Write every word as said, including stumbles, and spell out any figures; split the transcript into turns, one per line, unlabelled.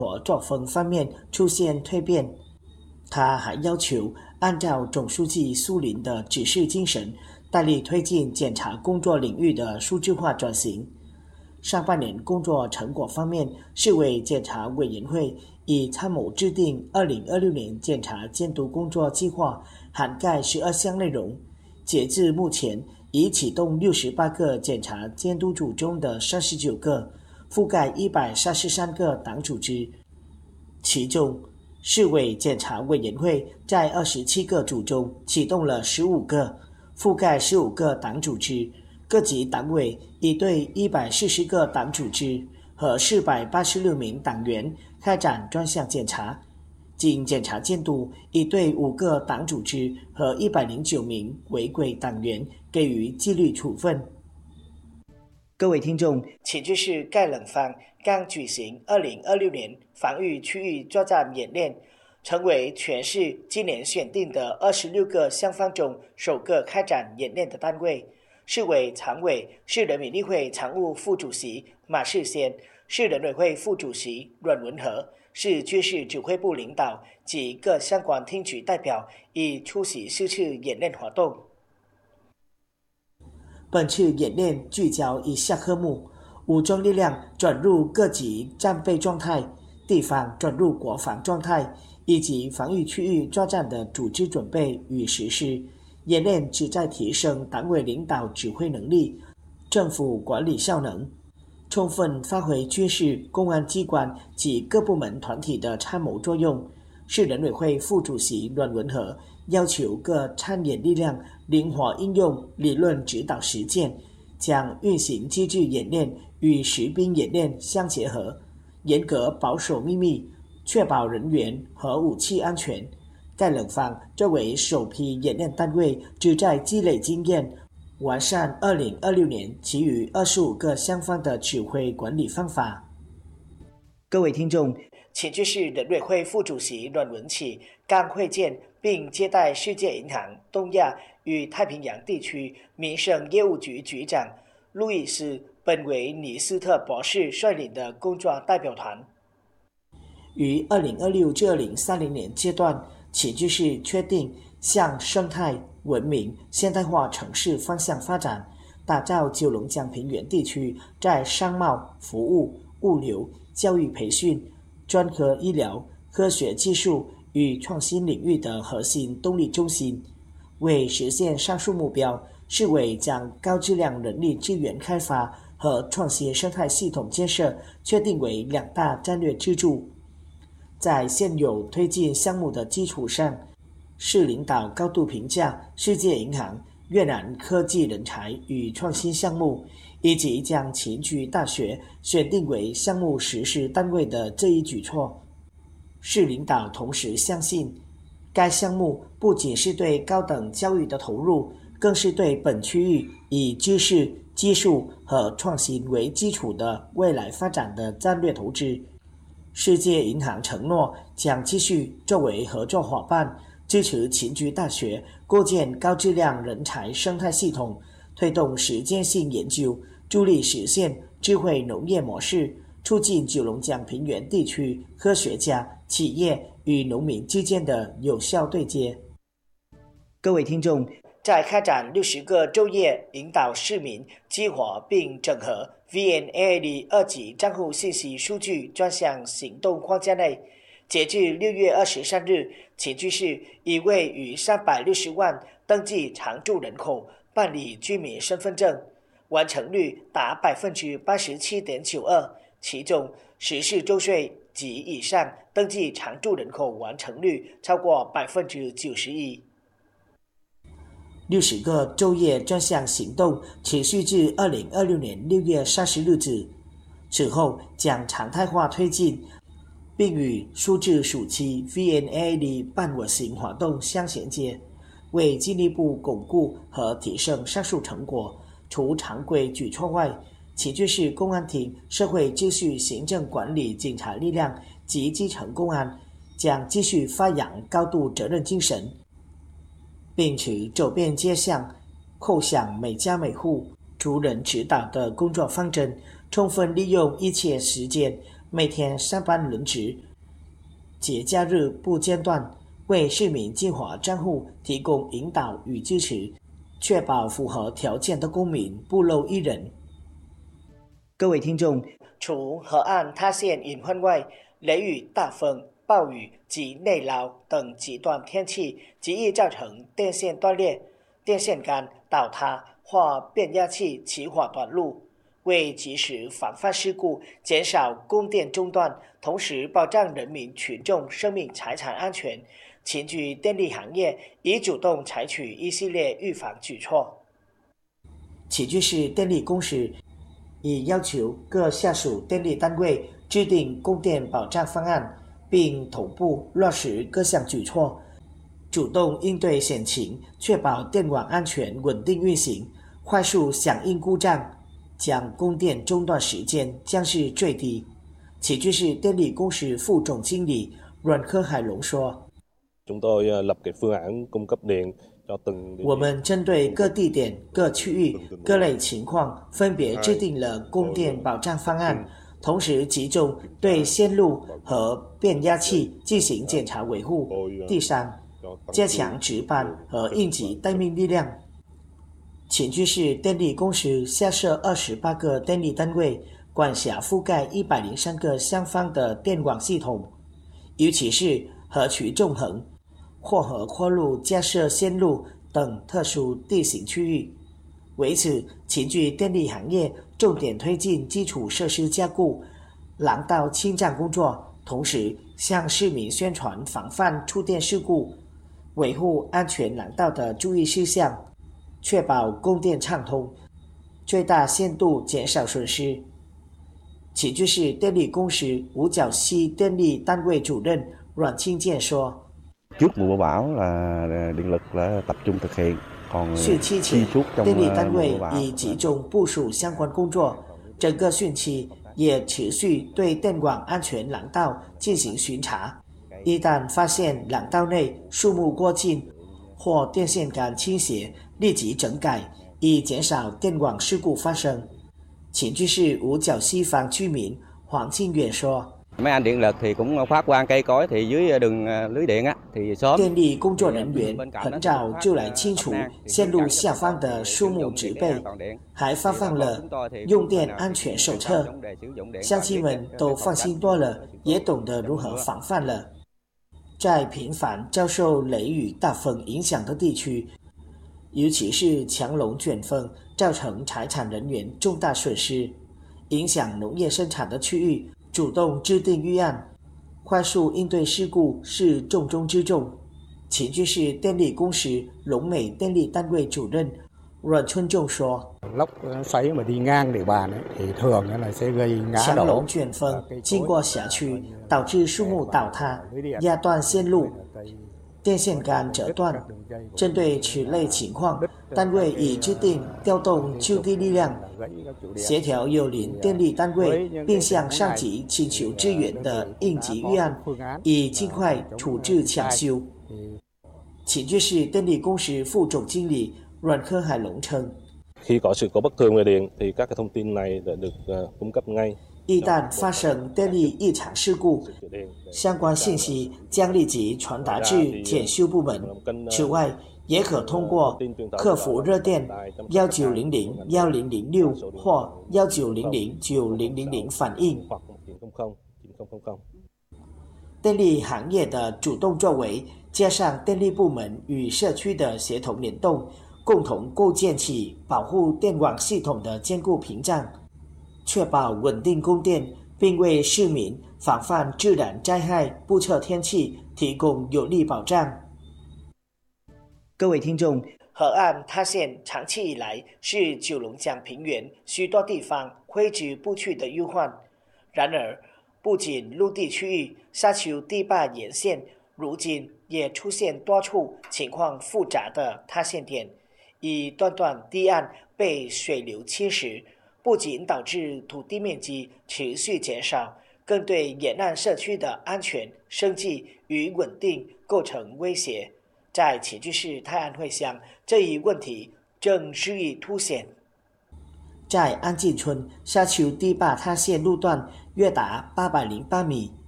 活作风方面出现蜕变。他还要求按照总书记苏林的指示精神，大力推进检察工作领域的数字化转型。上半年工作成果方面，市委检察委员会已参谋制定二零二六年检察监督工作计划，涵盖十二项内容。截至目前，已启动六十八个检察监督组中的三十九个，覆盖一百三十三个党组织。其中，市委检察委员会在二十七个组中启动了十五个，覆盖十五个党组织。各级党委已对一百四十个党组织和四百八十六名党员开展专项检查，经检察监督已对五个党组织和一百零九名违规党员给予纪律处分。各位听众，请注视盖冷方刚举行二零二六年防御区域作战演练，成为全市今年选定的二十六个项方中首个开展演练的单位。市委常委、市人民例会常务副主席马世先、市人委会副主席阮文和、市军事指挥部领导及各相关厅局代表已出席是次演练活动。本次演练聚焦以下科目：武装力量转入各级战备状态，地方转入国防状态，以及防御区域作战的组织准备与实施。演练旨在提升党委领导指挥能力、政府管理效能，充分发挥军事、公安机关及各部门团体的参谋作用。市人委会副主席阮文和要求各参演力量灵活应用理论指导实践，将运行机制演练与实兵演练相结合，严格保守秘密，确保人员和武器安全。盖冷方作为首批演练单位，旨在积累经验，完善二零二六年其余二十五个项方的指挥管理方法。各位听众，请注视人委会副主席阮文启刚会见并接待世界银行东亚与太平洋地区民生业务局局长路易斯·本维尼斯特博士率领的工作代表团。于二零二六至二零三零年阶段，其就是确定向生态、文明、现代化城市方向发展，打造九龙江平原地区在商贸、服务、物流、教育培训、专科医疗、科学技术与创新领域的核心动力中心。为实现上述目标，市委将高质量人力资源开发和创新生态系统建设确定为两大战略支柱。在现有推进项目的基础上，市领导高度评价世界银行越南科技人才与创新项目，以及将秦居大学选定为项目实施单位的这一举措。市领导同时相信，该项目不仅是对高等教育的投入，更是对本区域以知识、技术和创新为基础的未来发展的战略投资。世界银行承诺将继续作为合作伙伴，支持秦居大学构建高质量人才生态系统，推动实践性研究，助力实现智慧农业模式，促进九龙江平原地区科学家、企业与农民之间的有效对接。各位听众，在开展六十个昼夜引导市民激活并整合 V N A A 二级账户信息数据专项行动框架内，截至六月二十三日，秦居市已为逾三百六十万登记常住人口办理居民身份证，完成率达 百分之八十七点九二， 其中十四周岁及以上登记常住人口完成率超过 百分之九十一。六十个昼夜专项行动持续至二零二六年六月三十日止，此后将常态化推进，并与数字暑期 V N A A 办我行活动相衔接。为进一步巩固和提升上述成果，除常规举措外，秦居市公安厅社会秩序行政管理警察力量及基层公安将继续发扬高度责任精神，秉持走遍街巷、叩响每家每户、逐人指导的工作方针，充分利用一切时间， 每天上班轮值，节假日不间断，为市民激活账户提供引导与支持，确保符合条件的公民不漏一人。各位听众，除河岸塌陷隐患外，雷雨、大风、暴雨及内涝等极端天气极易造成电线断裂、电线杆倒塌或变压器起火短路。为及时防范事故，减少供电中断，同时保障人民群众生命财产安全，秦居电力行业已主动采取一系列预防举措。秦居市电力公司已要求各下属电力单位制定供电保障方案，并同步落实各项举措，主动应对险情，确保电网安全稳定运行，快速响应故障，将供电中断时间降至最低。起居市电力公司副总经理阮科海龙说：“我们针对各地点、各区域、各类情况，分别制定了供电保障方案，同时集中对线路和变压器进行检查维护。第三，加强值班和应急待命力量。”秦居市电力公司下设二十八个电力单位，管辖覆盖一百零三个乡坊的电网系统，尤其是河渠纵横、或河或路架设线路等特殊地形区域。为此，秦居电力行业重点推进基础设施加固、廊道清障工作，同时向市民宣传防范触电事故，维护安全廊道的注意事项，确保供电畅通，最大限度减少损失。秦居市电力公司五角溪电力单位主任阮清健说：“汛期前，电力单位已集中部署相关工作，整个汛期也持续对电网安全廊道进行巡查。一旦发现廊道内树木过近或电线杆倾斜，立即整改，以减少电网事故发生。”秦居市五角溪坊居民黄庆远说：“电力工作人员很早就来清除线路下方的树木植被，还发放了用电安全手册，乡亲们都放心多了，也懂得如何防范了。”在频繁遭受雷雨大风影响的地区，尤其是强龙卷风造成财产人员重大损失，影响农业生产的区域，主动制定预案，快速应对事故是重中之重。秦居市电力公司龙美电力单位主任阮春仲说：“强龙卷风经过辖区，导致树木倒塌，压断线路，电线杆折断。针对此类情况，单位已制定调动就地力量，协调友邻电力单位，并向上级请求支援的应急预案，以尽快处置抢修。”秦居市电力公司副总经理阮科海龍稱：“一旦發生電力異常事故，相關信息將立即傳達至檢修部門。此外，也可通過客服熱電一九零零一零零六或一九零零九零零零反映。”電力行業的主動作為，加上電力部門與社區的協同聯動，共同構建起保護電網系統的堅固屏障，確保穩定供電，並為市民防範自然災害、不測天氣提供有力保障。各位聽眾，河岸塌陷長期以來是九龍江平原許多地方揮之不去的憂患。然而，不僅陸地區域沙丘堤壩沿線，如今也出現多處情況複雜的塌陷點，一段段堤岸被水流侵蝕，不僅導致土地面積持續減少，更對沿岸社區的安全、生計與穩定構成威脅。在秦居市泰安會鄉，這一問題正日益凸顯。在安進村沙丘堤壩塌陷路段约达八百零八米。